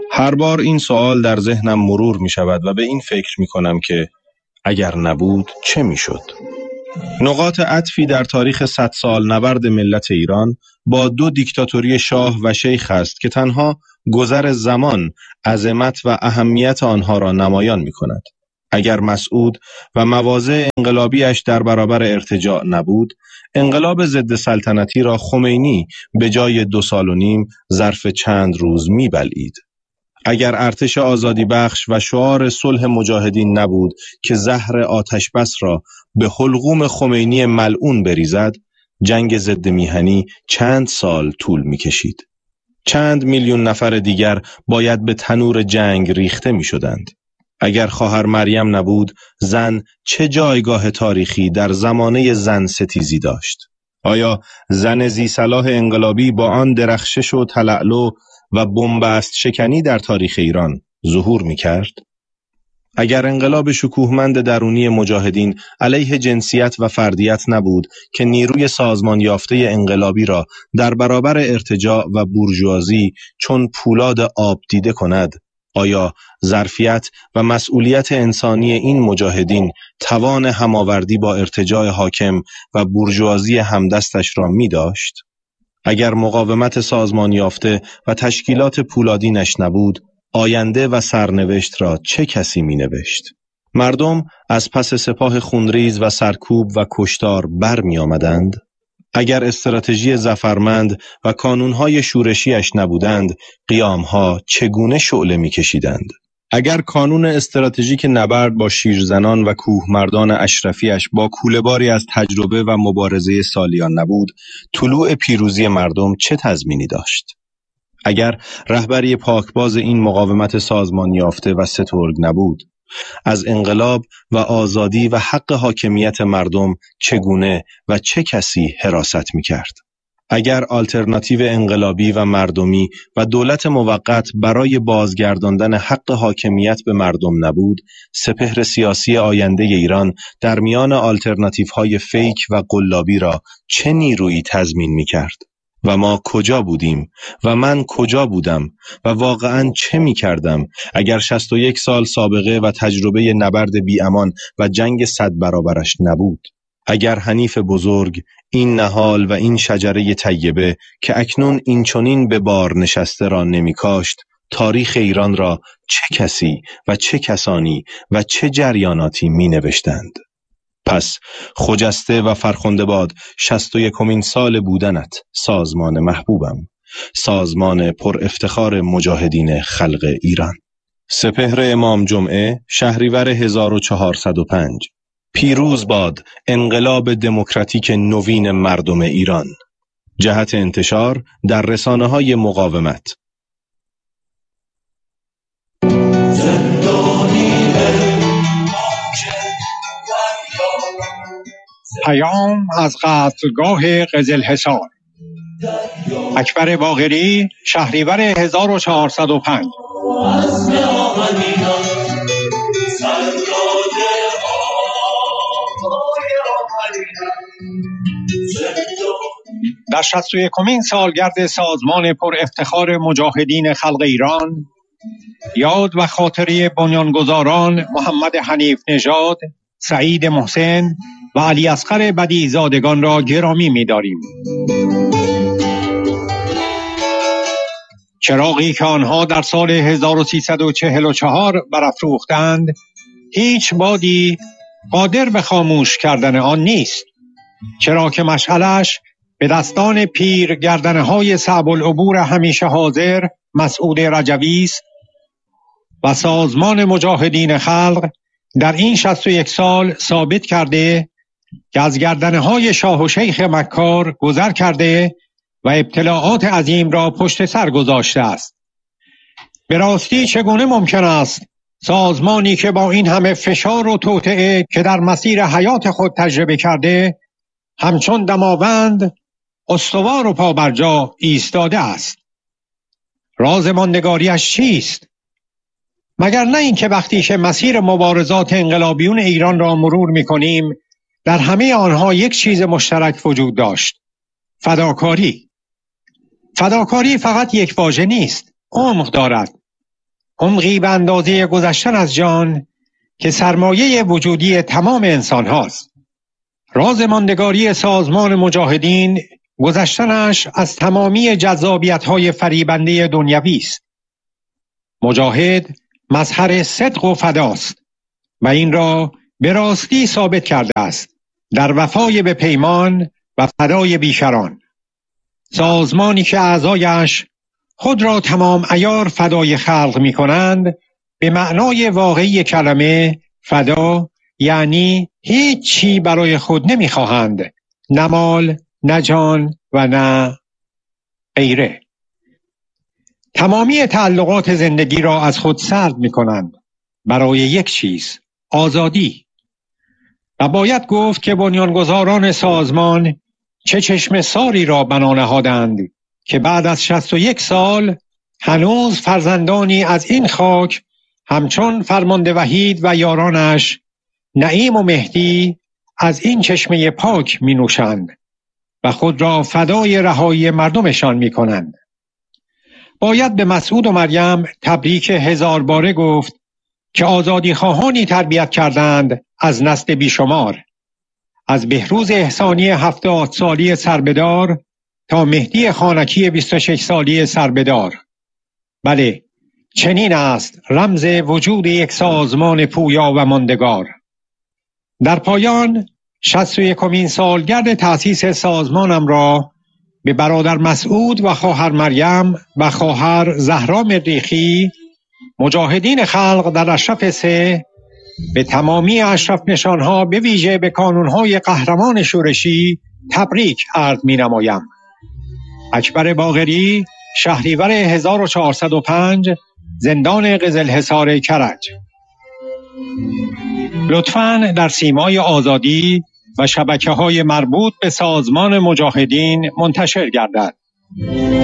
هر بار این سوال در ذهنم مرور می شود و به این فکر می کنم که اگر نبود چه می شد؟ نقاط عطفی در تاریخ 100 سال نبرد ملت ایران با 2 دیکتاتوری شاه و شیخ است که تنها گذر زمان عظمت و اهمیت آنها را نمایان می کند. اگر مسعود و مواضع انقلابیش در برابر ارتجاع نبود، انقلاب ضد سلطنتی را خمینی به جای 2 سال و نیم ظرف چند روز می بلعید. اگر ارتش آزادی بخش و شعار صلح مجاهدین نبود که زهر آتش بس را به حلقوم خمینی ملعون بریزد، جنگ ضد میهنی چند سال طول می کشید. چند میلیون نفر دیگر باید به تنور جنگ ریخته می شدند. اگر خواهر مریم نبود، زن چه جایگاه تاریخی در زمانه زن ستیزی داشت؟ آیا زن ذی صلاح انقلابی با آن درخشش و تلألؤ و بنبست شکنی در تاریخ ایران ظهور می کرد؟ اگر انقلاب شکوهمند درونی مجاهدین علیه جنسیت و فردیت نبود که نیروی سازمان یافته انقلابی را در برابر ارتجاع و بورژوازی چون پولاد آب دیده کند، آیا ظرفیت و مسئولیت انسانی این مجاهدین توان هماوردی با ارتجاع حاکم و بورژوازی همدستش را می داشت؟ اگر مقاومت سازمان یافته و تشکیلات پولادینش نبود، آینده و سرنوشت را چه کسی می نوشت؟ مردم از پس سپاه خونریز و سرکوب و کشتار بر می آمدند؟ اگر استراتژی ظفرمند و کانونهای شورشیش نبودند، قیامها چگونه شعله می کشیدند؟ اگر کانون استراتژیک نبرد با شیرزنان و کوهمردان اشرفیش با کوله‌باری از تجربه و مبارزه سالیان نبود، طلوع پیروزی مردم چه تضمینی داشت؟ اگر رهبری پاکباز این مقاومت سازمان یافته و سترگ نبود، از انقلاب و آزادی و حق حاکمیت مردم چگونه و چه کسی حراست می‌کرد؟ اگر آلترناتیو انقلابی و مردمی و دولت موقت برای بازگرداندن حق حاکمیت به مردم نبود، سپهر سیاسی آینده ایران در میان آلترناتیوهای فیک و قلابی را چه نیرویی تضمین می‌کرد؟ و ما کجا بودیم و من کجا بودم و واقعاً چه می کردم اگر 61 سال سابقه و تجربه نبرد بی‌امان و جنگ 100 برابرش نبود؟ اگر حنیف بزرگ این نهال و این شجره طیبه که اکنون این چنین به بار نشسته را نمی کاشت، تاریخ ایران را چه کسی و چه کسانی و چه جریاناتی می نوشتند؟ پس خجسته و فرخنده باد 61مین سال بودنت، سازمان محبوبم، سازمان پر افتخار مجاهدین خلق ایران. سپهر امام جمعه، شهریور 1405. پیروز باد انقلاب دموکراتیک نوین مردم ایران. جهت انتشار در رسانه‌های مقاومت. پیام از قتلگاه قزلحصار. اکبر باقری، شهریور 1405. در 61مین سالگرد سازمان پر افتخار مجاهدین خلق ایران، یاد و خاطره بنیانگذاران محمد حنیف نژاد، سعید محسن و علی اصغر بدیعی‌زادگان را گرامی می‌داریم. چراغی که آنها در سال 1344 برافروختند، هیچ بادی قادر به خاموش کردن آن نیست، چرا که مشعلش به دستان پیر گردنهای صعب العبور همیشه حاضر مسعود رجوی است و سازمان مجاهدین خلق در این 61 سال ثابت کرده که از گردنهای شاه و شیخ مکار گذر کرده و ابتلاعات عظیم را پشت سر گذاشته است. به راستی چگونه ممکن است سازمانی که با این همه فشار و توطئه که در مسیر حیات خود تجربه کرده، همچون دماوند استوار و پابرجا ایستاده است؟ راز ماندگاریش چیست؟ مگر نه این که وقتی که مسیر مبارزات انقلابیون ایران را مرور می‌کنیم، در همه آنها یک چیز مشترک وجود داشت: فداکاری. فداکاری فقط یک واژه نیست، عمق دارد. عمقی به اندازه گذشتن از جان که سرمایه وجودی تمام انسان هاست. راز ماندگاری سازمان مجاهدین گذشتنش از تمامی جذابیت‌های فریبنده دنیوی است. مجاهد مظهر صدق و فداست و این را به راستی ثابت کرده است در وفای به پیمان و فدای بیشران. سازمانی که اعضایش خود را تمام عیار فدای خلق می کنند، به معنای واقعی کلمه فدا یعنی هیچ چی برای خود نمی خواهند، نه مال، نه جان و نه غیره. تمامی تعلقات زندگی را از خود سلب می کنند برای یک چیز، آزادی. و باید گفت که بنیانگذاران سازمان چه چشم ساری را بنا نهادند که بعد از 61 سال هنوز فرزندانی از این خاک همچون فرمانده وحید و یارانش نعیم و مهدی از این چشمه پاک می نوشند و خود را فدای رهایی مردمشان می کنند. باید به مسعود و مریم تبریک 1000 باره گفت که آزادی خواهانی تربیت کردند از نسل بیشمار، از بهروز احسانی 70 سالی سربدار تا مهدی خانکی 26 سالی سربدار. بله، چنین است رمز وجود یک سازمان پویا و ماندگار. در پایان 61مین سالگرد تأسیس سازمانم را به برادر مسعود و خواهر مریم و خواهر زهرا مریخی، مجاهدین خلق در اشرف 3، به تمامی اشرف نشانها به ویژه به کانونهای قهرمان شورشی تبریک عرض می نمایم. اکبر باقری، شهریور 1405، زندان قزلحصار کرج. لطفاً در سیمای آزادی و شبکه‌های مربوط به سازمان مجاهدین منتشر گردد.